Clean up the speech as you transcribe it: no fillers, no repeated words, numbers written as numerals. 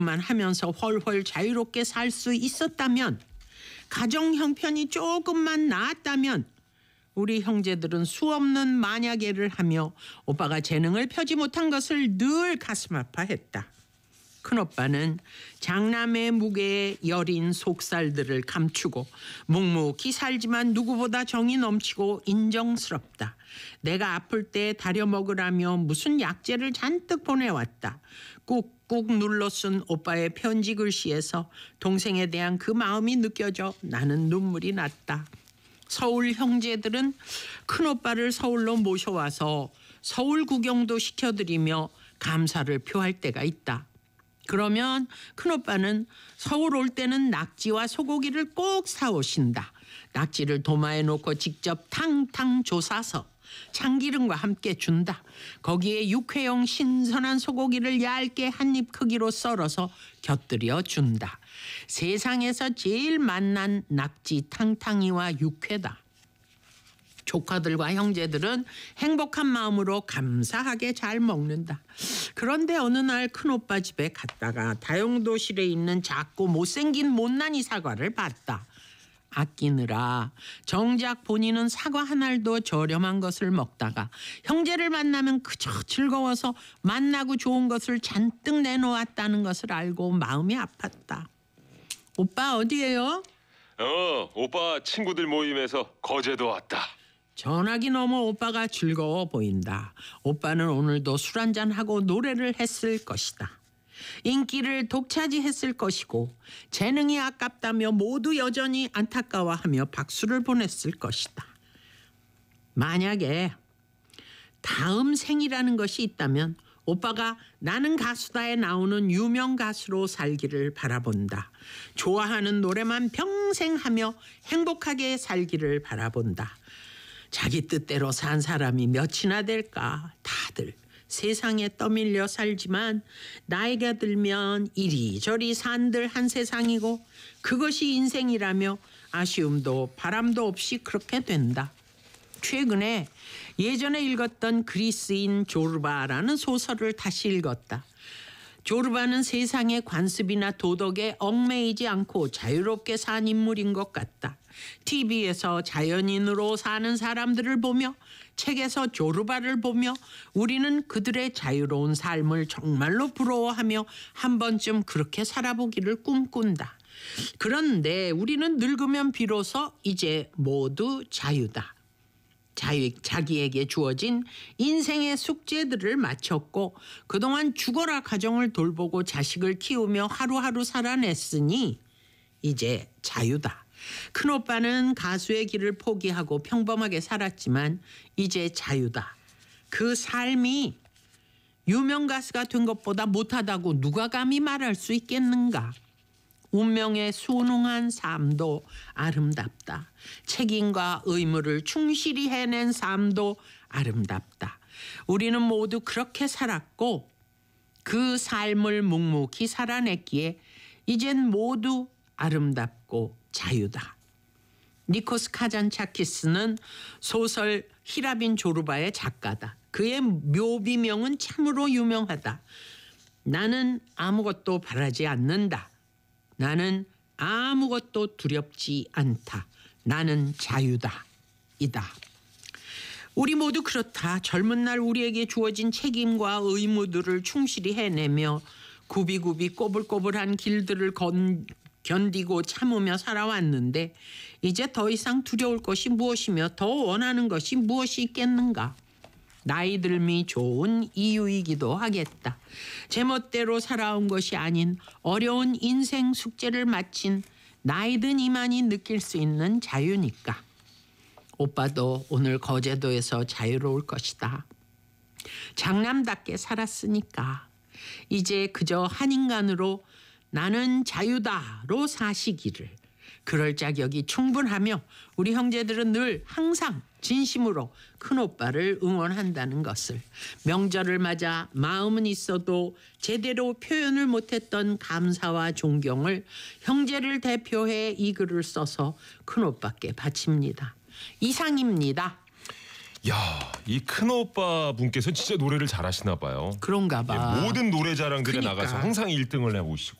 만 하면서 훨훨 자유롭게 살 수 있었다면, 가정 형편이 조금만 나았다면 우리 형제들은 수없는 만약에를 하며 오빠가 재능을 펴지 못한 것을 늘 가슴 아파했다. 큰오빠는 장남의 무게에 여린 속살들을 감추고 묵묵히 살지만 누구보다 정이 넘치고 인정스럽다. 내가 아플 때 다려 먹으라며 무슨 약재를 잔뜩 보내왔다. 꾹꾹 눌러 쓴 오빠의 편지 글씨에서 동생에 대한 그 마음이 느껴져 나는 눈물이 났다. 서울 형제들은 큰오빠를 서울로 모셔와서 서울 구경도 시켜드리며 감사를 표할 때가 있다. 그러면 큰오빠는 서울 올 때는 낙지와 소고기를 꼭 사오신다. 낙지를 도마에 놓고 직접 탕탕 조사서 참기름과 함께 준다. 거기에 육회용 신선한 소고기를 얇게 한 입 크기로 썰어서 곁들여 준다. 세상에서 제일 맛난 낙지 탕탕이와 육회다. 조카들과 형제들은 행복한 마음으로 감사하게 잘 먹는다. 그런데 어느 날 큰오빠 집에 갔다가 다용도실에 있는 작고 못생긴 못난이 사과를 봤다. 아끼느라 정작 본인은 사과 한 알도 저렴한 것을 먹다가 형제를 만나면 그저 즐거워서 맛나고 좋은 것을 잔뜩 내놓았다는 것을 알고 마음이 아팠다. 오빠 어디에요? 오빠 친구들 모임에서 거제도 왔다. 전화기 너머 오빠가 즐거워 보인다. 오빠는 오늘도 술 한잔하고 노래를 했을 것이다. 인기를 독차지했을 것이고 재능이 아깝다며 모두 여전히 안타까워하며 박수를 보냈을 것이다. 만약에 다음 생이라는 것이 있다면 오빠가 나는 가수다에 나오는 유명 가수로 살기를 바라본다. 좋아하는 노래만 평생 하며 행복하게 살기를 바라본다. 자기 뜻대로 산 사람이 몇이나 될까? 다들 세상에 떠밀려 살지만 나이가 들면 이리저리 산들 한 세상이고 그것이 인생이라며 아쉬움도 바람도 없이 그렇게 된다. 최근에 예전에 읽었던 그리스인 조르바라는 소설을 다시 읽었다. 조르바는 세상의 관습이나 도덕에 얽매이지 않고 자유롭게 산 인물인 것 같다. TV에서 자연인으로 사는 사람들을 보며 책에서 조르바를 보며 우리는 그들의 자유로운 삶을 정말로 부러워하며 한 번쯤 그렇게 살아보기를 꿈꾼다. 그런데 우리는 늙으면 비로소 이제 모두 자유다. 자기에게 주어진 인생의 숙제들을 마쳤고 그동안 죽어라 가정을 돌보고 자식을 키우며 하루하루 살아냈으니 이제 자유다. 큰오빠는 가수의 길을 포기하고 평범하게 살았지만 이제 자유다. 그 삶이 유명 가수가 된 것보다 못하다고 누가 감히 말할 수 있겠는가. 운명에 순응한 삶도 아름답다. 책임과 의무를 충실히 해낸 삶도 아름답다. 우리는 모두 그렇게 살았고 그 삶을 묵묵히 살아냈기에 이젠 모두 아름답고 자유다. 니코스 카잔차키스는 소설 히라빈 조르바의 작가다. 그의 묘비명은 참으로 유명하다. 나는 아무것도 바라지 않는다. 나는 아무것도 두렵지 않다. 나는 자유다. 이다. 우리 모두 그렇다. 젊은 날 우리에게 주어진 책임과 의무들을 충실히 해내며 굽이굽이 꼬불꼬불한 길들을 견디고 참으며 살아왔는데 이제 더 이상 두려울 것이 무엇이며 더 원하는 것이 무엇이 있겠는가. 나이 들미 좋은 이유이기도 하겠다. 제멋대로 살아온 것이 아닌 어려운 인생 숙제를 마친 나이 든 이만이 느낄 수 있는 자유니까. 오빠도 오늘 거제도에서 자유로울 것이다. 장남답게 살았으니까 이제 그저 한 인간으로 나는 자유다로 사시기를. 그럴 자격이 충분하며 우리 형제들은 늘 항상 진심으로 큰오빠를 응원한다는 것을, 명절을 맞아 마음은 있어도 제대로 표현을 못했던 감사와 존경을 형제를 대표해 이 글을 써서 큰오빠께 바칩니다. 이상입니다. 야, 이 큰오빠 분께서 진짜 노래를 잘하시나 봐요. 그런가 봐. 모든 노래자랑들에 그러니까. 나가서 항상 1등을 해오시고.